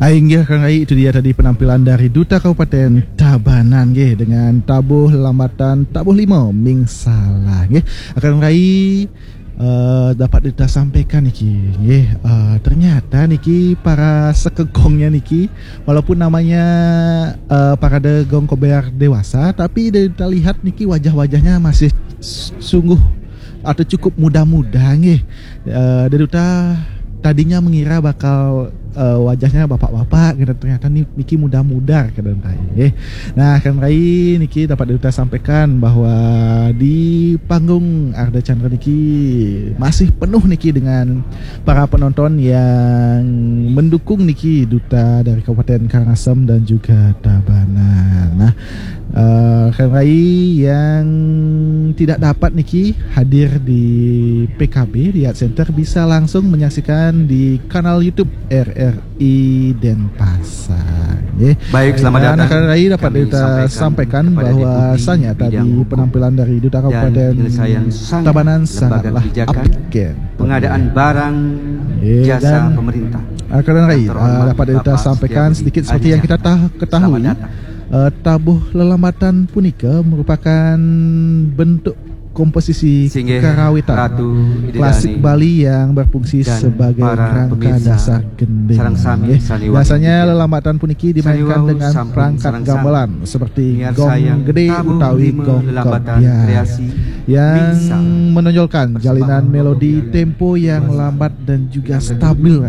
Aing Kang Rai, itu dia tadi penampilan dari Duta Kabupaten Tabanan dengan tabuh lambatan tabuh 5 Ming Salah Kang Rai dapat kita sampaikan niki ternyata niki para sekegongnya niki walaupun namanya parade gong kober dewasa, tapi kita lihat niki wajah-wajahnya masih sungguh atau cukup muda-muda dari Duta tadinya mengira bakal wajahnya bapak-bapak, ternyata niki muda-muda Nah, Kang Rai niki dapat kita sampaikan bahwa di panggung Arda Chandra niki masih penuh niki dengan para penonton yang mendukung niki Duta dari Kabupaten Karangasem dan juga Tabanan. Nah, Kang Rai yang tidak dapat niki hadir di PKB di Art Center bisa langsung menyaksikan di kanal YouTube RRI Denpasar. Baik, selamat datang. Kang Rai dapat kita sampaikan bahwasanya tadi penampilan dari Duta Kabupaten Tabanan sangatlah upken. Pengadaan barang jasa pemerintah. Kang Rai dapat kita sampaikan sedikit seperti yang kita ketahui. Tabuh lelambatan punika merupakan bentuk komposisi karawitan klasik Bali yang berfungsi sebagai kerangka dasar gending. Biasanya lelambatan puniki dimainkan dengan perangkat gamelan seperti gong gede utawi gong kebiar yang menonjolkan jalinan melodi tempo yang lambat dan juga stabil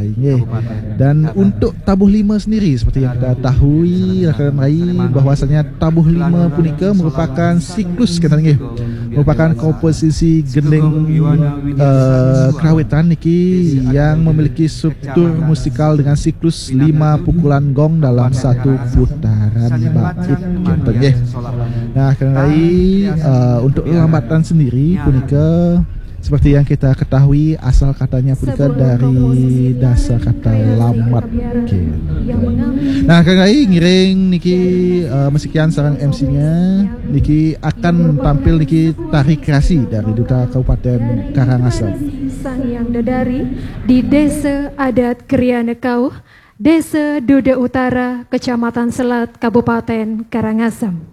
dan untuk tabuh 5 sendiri seperti yang kita tahui bahwasanya tabuh 5 punika merupakan siklus merupakan komposisi gending kerawitan niki yang memiliki struktur musikal dengan siklus 5 pukulan gong dalam satu putaran bait Nah, karena untuk lambatan sendiri punika seperti yang kita ketahui asal katanya punika dari dasar kata lambat. Nah, Kang Rai ngiring niki mesekian sarang MC-nya niki akan tampil niki tari kreasi dari Duta Kabupaten Karangasem. Sang Yang Dadari di Desa Adat Krianekau, Desa Duda Utara, Kecamatan Selat, Kabupaten Karangasem.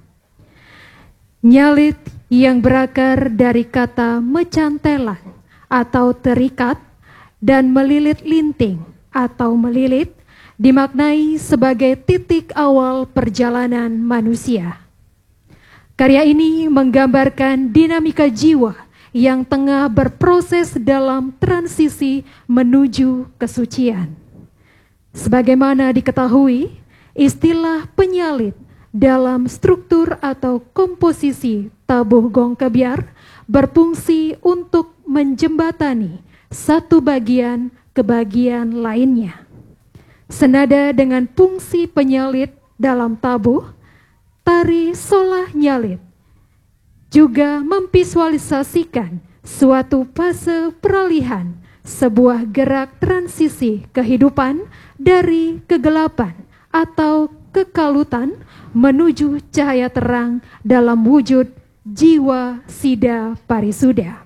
Nyalit yang berakar dari kata mecantelan atau terikat dan melilit linting atau melilit dimaknai sebagai titik awal perjalanan manusia. Karya ini menggambarkan dinamika jiwa yang tengah berproses dalam transisi menuju kesucian. Sebagaimana diketahui, istilah penyalit dalam struktur atau komposisi tabuh gong kebiar berfungsi untuk menjembatani satu bagian ke bagian lainnya. Senada dengan fungsi penyalit dalam tabuh, tari solah nyalit juga memvisualisasikan suatu fase peralihan, sebuah gerak transisi kehidupan dari kegelapan atau kekalutan menuju cahaya terang dalam wujud jiwa sida parisuda.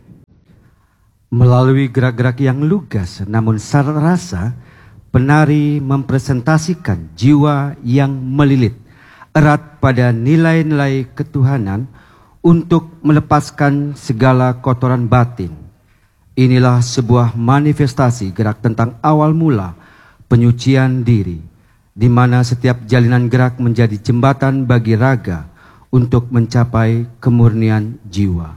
Melalui gerak-gerak yang lugas namun syarat rasa, penari mempresentasikan jiwa yang melilit erat pada nilai-nilai ketuhanan untuk melepaskan segala kotoran batin. Inilah sebuah manifestasi gerak tentang awal mula penyucian diri, di mana setiap jalinan gerak menjadi jembatan bagi raga untuk mencapai kemurnian jiwa.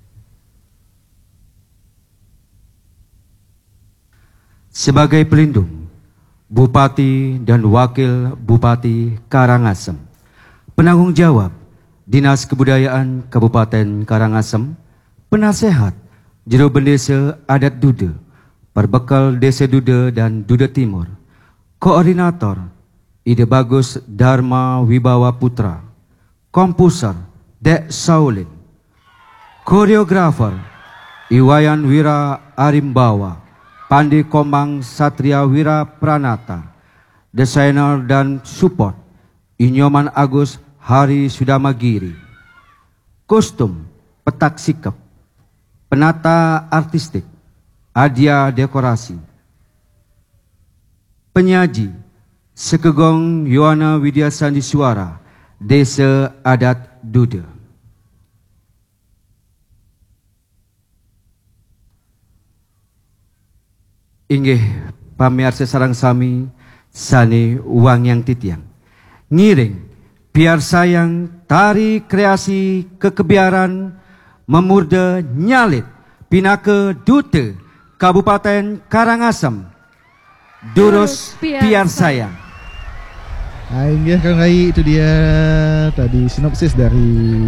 Sebagai pelindung, Bupati dan Wakil Bupati Karangasem, penanggung jawab Dinas Kebudayaan Kabupaten Karangasem, penasehat Jero Bendesa Adat Duda, Perbekal Desa Duda dan Duda Timur, koordinator Ide Bagus Dharma Wibawa Putra, komposer Dek Saulin, koreografer Iwayan Wira Arimbawa, Pandi Komang Satria Wira Pranata, desainer dan support Inyoman Agus Hari Sudamagiri, kostum Petak Sikap, penata artistik Adia Dekorasi, penyaji Sekegong Yohana Widya Sandi Suara, Desa Adat Duda. Inggih pamirsa sareng sami sane uang yang titiang. Ngiring biar sayang tari kreasi kekebiaran memurde nyalit Pinaka Duta Kabupaten Karangasem. Durus biar sayang. Inggih Kang Rai, itu dia tadi sinopsis dari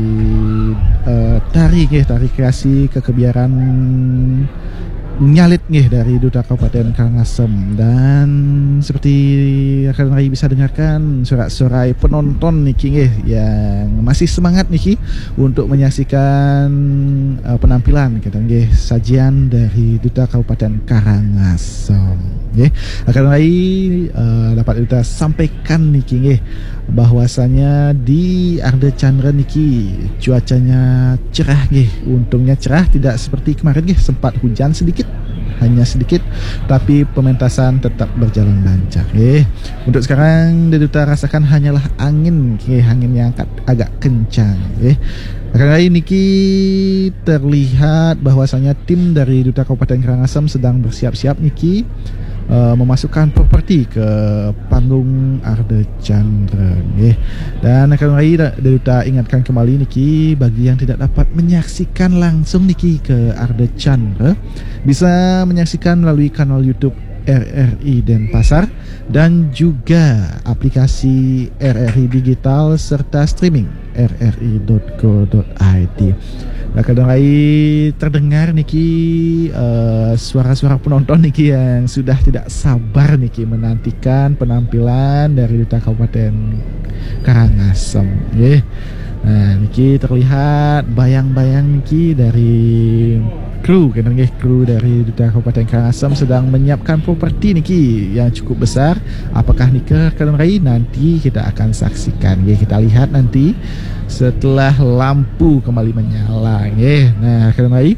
tari kreasi kekebiaran nyalit dari Duta Kabupaten Karangasem. Dan seperti Kang Rai bisa dengarkan sorak-sorai penonton niki yang masih semangat niki untuk menyaksikan penampilan sajian dari Duta Kabupaten Karangasem. Kang Rai dapat kita sampaikan niki bahwasanya di Arda Chandra niki cuacanya cerah untungnya cerah, tidak seperti kemarin sempat hujan sedikit, hanya sedikit, tapi pementasan tetap berjalan lancar. Untuk sekarang Duta rasakan hanyalah angin yang agak kencang. Karena niki terlihat bahwasanya tim dari Duta Kabupaten Karangasem sedang bersiap-siap niki memasukkan properti ke panggung Arda Chandra. Dan akan Duta ingatkan kembali niki bagi yang tidak dapat menyaksikan langsung niki ke Arda Chandra, bisa menyaksikan melalui kanal YouTube RRI Denpasar dan juga aplikasi RRI Digital serta streaming rri.co.id. Kadang terdengar niki suara-suara penonton niki yang sudah tidak sabar niki menantikan penampilan dari Duta Kabupaten Karangasem. Nah, niki terlihat bayang-bayang niki dari kru dari Duta Kabupaten Karangasem sedang menyiapkan properti niki yang cukup besar. Apakah niki nanti kita akan saksikan. Kita lihat nanti setelah lampu kembali menyala. Nah,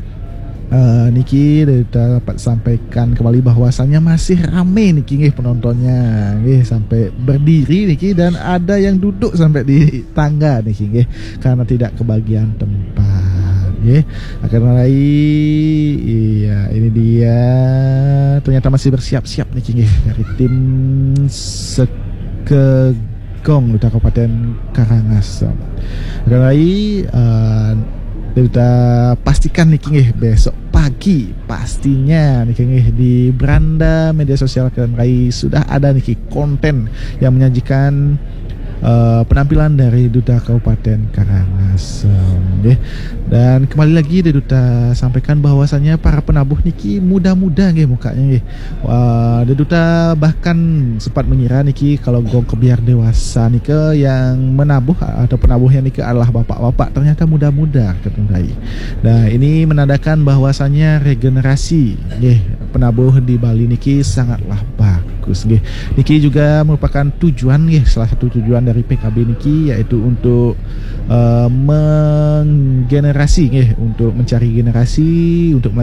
niki dapat sampaikan kembali bahwasannya masih rame niki penontonnya sampai berdiri niki, dan ada yang duduk sampai di tangga niki karena tidak kebagian tempat. Karena ini dia ternyata masih bersiap-siap niki dari tim Sekegong Duta Kabupaten Karangasem. Karena Duta pastikan niki besok pagi pastinya niki di beranda media sosial Kang Rai sudah ada niki konten yang menyajikan penampilan dari Duta Kabupaten Karangasem. Dan kembali lagi Duta sampaikan bahwasannya para penabuh niki muda-muda mukanya. Duta bahkan sempat mengira niki kalau gong kebiar dewasa niki yang menabuh atau penabuhnya niki adalah bapak-bapak, ternyata muda-muda. Nah, ini menandakan bahwasannya regenerasi penabuh di Bali niki sangatlah bagus. Niki juga merupakan tujuan salah satu tujuan dari PKB niki yaitu untuk menggenerasi untuk mencari generasi untuk